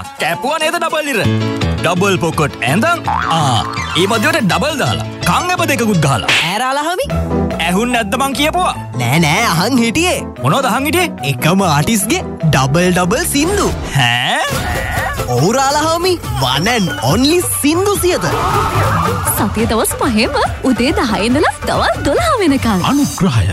කැපුවා නේද ඩබල් ඉර. Double pocket ඇඳන් ඒ මැදට ඩබල් දාලා කන් අප දෙකකුත් ගහලා. ඈරාලහමි ඇහුන් නැද්ද මං කියපුවා? නෑ අහන් හිටියේ. මොනවද අහන් හිටියේ? එකම ආටිස්ගේ ඩබල් සින්දු. ඈ? ඔවුරාලහමි one and only සින්දු සියත. සතිය දවස් 5ම උදේ 10 ඉඳලා දවල් 12 වෙනකන්. අනුග්‍රහය